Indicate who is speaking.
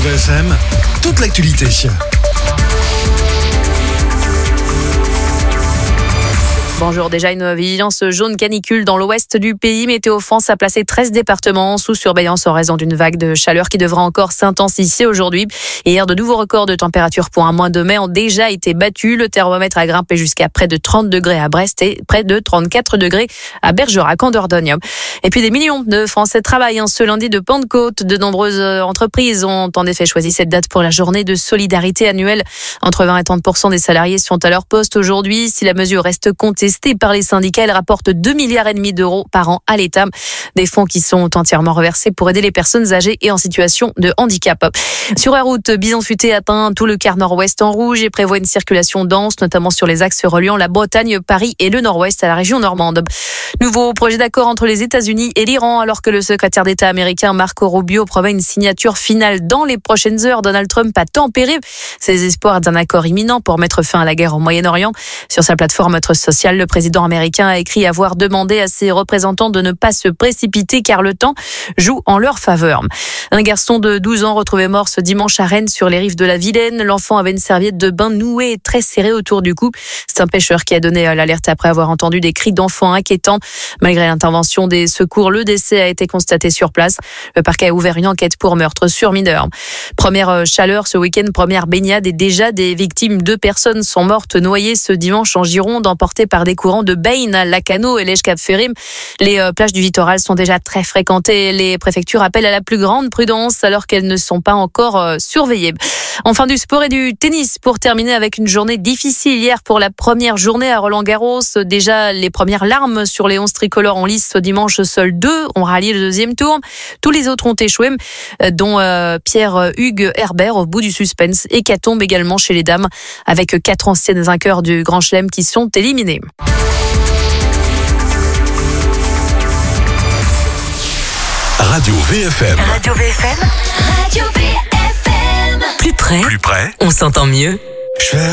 Speaker 1: VFM, toute l'actualité.
Speaker 2: Bonjour, déjà une vigilance jaune canicule dans l'ouest du pays. Météo France a placé 13 départements sous surveillance en raison d'une vague de chaleur qui devra encore s'intensifier aujourd'hui. Hier, de nouveaux records de température pour un mois de mai ont déjà été battus. Le thermomètre a grimpé jusqu'à près de 30 degrés à Brest et près de 34 degrés à Bergerac en Dordogne. Et puis des millions de Français travaillent ce lundi de Pentecôte. De nombreuses entreprises ont en effet choisi cette date pour la journée de solidarité annuelle. Entre 20 et 30% des salariés sont à leur poste aujourd'hui. Si la mesure reste contestée par les syndicats, elle rapporte 2,5 milliards d'euros par an à l'État. Des fonds qui sont entièrement reversés pour aider les personnes âgées et en situation de handicap. Sur la route, Bison Futé atteint tout le quart nord-ouest en rouge et prévoit une circulation dense, notamment sur les axes reliant la Bretagne, Paris et le nord-ouest à la région normande. Nouveau projet d'accord entre les États-Unis et l'Iran, alors que le secrétaire d'État américain Marco Rubio promet une signature finale dans les prochaines heures. Donald Trump a tempéré ses espoirs d'un accord imminent pour mettre fin à la guerre au Moyen-Orient. Sur sa plateforme sociale, le président américain a écrit avoir demandé à ses représentants de ne pas se précipiter car le temps joue en leur faveur. Un garçon de 12 ans retrouvé mort ce dimanche à Rennes sur les rives de la Vilaine. L'enfant avait une serviette de bain nouée et très serrée autour du cou. C'est un pêcheur qui a donné l'alerte après avoir entendu des cris d'enfants inquiétants. Malgré l'intervention des secours, le décès a été constaté sur place. Le parquet a ouvert une enquête pour meurtre sur mineur. Première chaleur ce week-end, première baignade et déjà des victimes. 2 personnes sont mortes noyées ce dimanche en Gironde, emportées par des courants de Bain, Lacano et Lège-Cap-Ferrim. Les plages du littoral sont déjà très fréquentées. Les préfectures appellent à la plus grande prudence alors qu'elles ne sont pas encore surveillées. Enfin, du sport et du tennis pour terminer avec une journée difficile hier pour la première journée à Roland-Garros. Déjà, les premières larmes sur les 11 tricolores en lice ce dimanche. Seuls 2 ont rallié le deuxième tour. Tous les autres ont échoué, dont Pierre-Hugues Herbert au bout du suspense. Hécatombe également chez les dames avec 4 anciennes vainqueurs du Grand Chelem qui sont éliminées.
Speaker 1: Radio VFM.
Speaker 3: Radio VFM. Radio VFM. Plus près, on s'entend mieux.